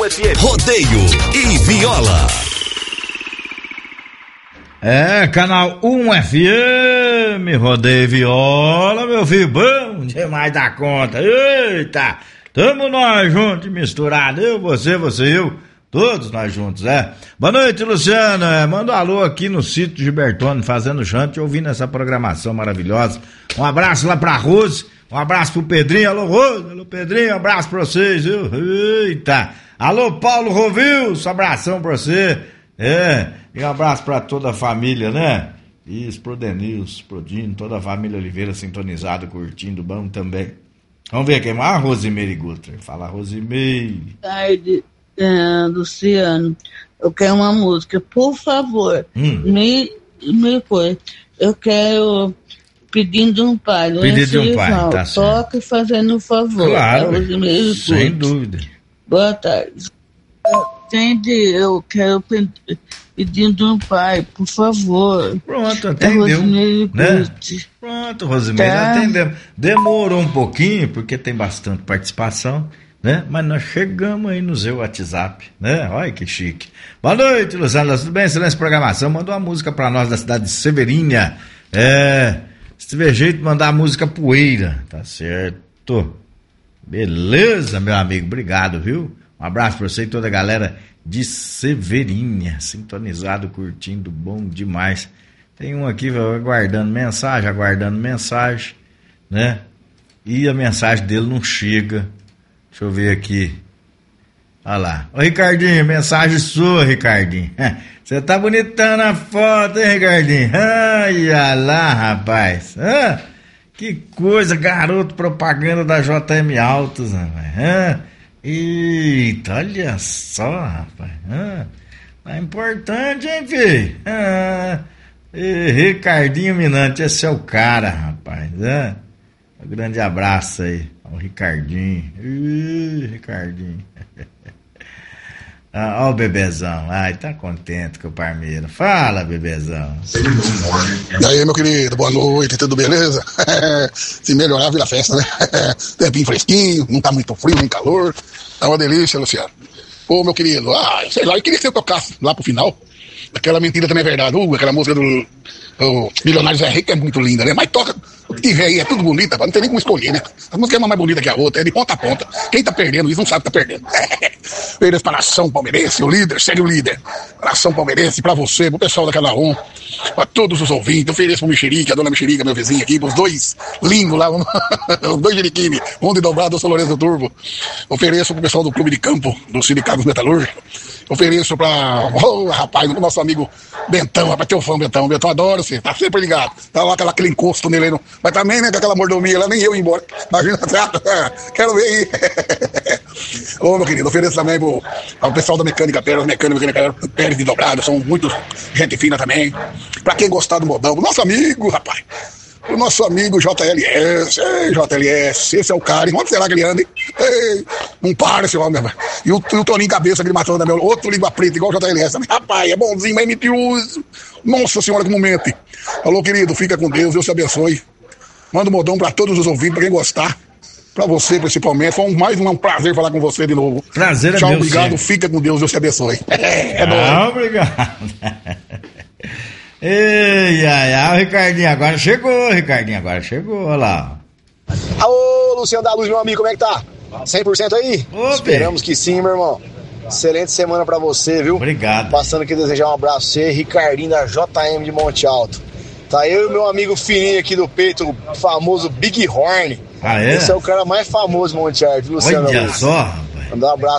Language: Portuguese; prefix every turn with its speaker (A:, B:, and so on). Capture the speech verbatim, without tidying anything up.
A: Rodeio e Viola.
B: É, canal um F M, Rodeio e Viola, meu filho, bom demais da conta. Eita, tamo nós juntos, misturados, eu, você, você, eu, todos nós juntos, é. Boa noite, Luciano, é, manda um alô aqui no sítio Gilbertone, fazendo janta e ouvindo essa programação maravilhosa. Um abraço lá pra Rose, um abraço pro Pedrinho, alô Rose, alô Pedrinho, um abraço pra vocês, viu? Eita, alô Paulo Rovilso, abração pra você, é, e um abraço pra toda a família, né? Isso, pro Denilson, pro Dino, toda a família Oliveira sintonizada, curtindo, bom também. Vamos ver quem mais? A Rosimeire Gutter. Fala, Rosimeire.
C: Boa tarde, uh, Luciano. Eu quero uma música, por favor. Hum. Me, me foi. Eu quero Pedindo um Pai.
B: Pedindo de um Pai, tá certo.
C: Toca fazendo um favor.
B: Claro, sem dúvida.
C: Boa tarde. Entende? Eu quero pedir. Pedindo um Pai, por favor.
B: Pronto, atendeu. Né? Pronto, Rosimeire, tá. Atendemos. Demorou um pouquinho, porque tem bastante participação, né? Mas nós chegamos aí no seu WhatsApp, né? Olha que chique. Boa noite, Luciano, tudo bem? Excelente programação. Mandou uma música pra nós da cidade de Severinha. É, se tiver jeito, mandar a música Poeira, tá certo? Beleza, meu amigo, obrigado, viu? Um abraço pra você e toda a galera de Severinha, sintonizado, curtindo, bom demais. Tem um aqui aguardando mensagem, aguardando mensagem, né? E a mensagem dele não chega. Deixa eu ver aqui. Olha lá. Ô Ricardinho, mensagem sua, Ricardinho. Você tá bonitão na foto, hein, Ricardinho? Ai, olha lá, rapaz. Ah, que coisa, garoto propaganda da J M Autos, rapaz. Ah, eita, olha só, rapaz. Ah, tá importante, hein, filho? Ah, e, Ricardinho Minante, esse é o cara, rapaz. Ah, um grande abraço aí ao Ricardinho. Ih, Ricardinho. Ah, ó o bebezão. Ai, tá contente com o Parmeira. Fala, bebezão.
D: E aí, meu querido, boa noite, tudo beleza? Se melhorar, vira festa, né? Tempinho fresquinho, não tá muito frio nem calor. Tá uma delícia, Luciano. Ô, meu querido, ah, sei lá, eu queria que você tocasse lá pro final. Aquela mentira também é verdade. Uh, aquela música do o Milionários é Rico é muito linda, né? Mas toca, o que tiver aí é tudo bonita, não tem nem como escolher, né? A música é uma mais bonita que a outra, é de ponta a ponta. Quem tá perdendo isso não sabe que tá perdendo. Perdeu para a nação palmeirense, o líder, segue o líder. Nação palmeirense, pra você, pro pessoal daquela um, pra todos os ouvintes, ofereço pro Mexerica, a dona Mexerica, meu vizinho aqui, pros dois lindos lá, os dois jeriquine, um de dobrado, o São Lourenço do Turbo. Ofereço pro pessoal do Clube de Campo, do Sindicato Metalúrgico. Ofereço pra, oh, rapaz, o nosso amigo Bentão, rapaz, teu fã, Bentão. Bentão, adoro você, tá sempre ligado. Tá lá aquela, aquele encosto nele, não. Mas também, né, com aquela mordomia lá, nem eu ir embora. Imagina, quero ver aí. Ô, meu querido, ofereço também pro, ao pessoal da Mecânica Pérez, Mecânica, Mecânica Pérez de Dobrado, são muito gente fina também. Pra quem gostar do modão, o nosso amigo, rapaz. O nosso amigo J L S, ei, J L S, esse é o cara, hein? Onde será que ele anda, hein? Ei, não para esse homem, rapaz. E o, o Toninho Cabeça, aquele matando também, outro língua preta, igual o J L S também. Rapaz, é bonzinho, mas é mentiroso. Nossa senhora, como mente. Alô, querido, fica com Deus, Deus te abençoe. Manda um modão pra todos os ouvintes, pra quem gostar. Pra você, principalmente. Foi um, mais um, um prazer falar com você de novo.
B: Prazer é
D: Tchau,
B: meu,
D: obrigado,
B: sim.
D: Fica com Deus, Deus te abençoe. É, é
B: ah, obrigado. Ei, ai, ai, o Ricardinho agora chegou, Ricardinho agora chegou, olha lá.
E: Alô, Luciano da Luz, meu amigo, como é que tá? cem por cento aí?
B: Opa.
E: Esperamos que sim, meu irmão. Excelente semana pra você, viu?
B: Obrigado.
E: Passando aqui desejar um abraço a você, Ricardinho da J M de Monte Alto. Tá eu e meu amigo fininho aqui do peito, o famoso Big Horn.
B: Ah, é?
E: Esse é o cara mais famoso de Monte Alto, Luciano.
B: Olha
E: Luz.
B: só, rapaz.
E: Mandar um abraço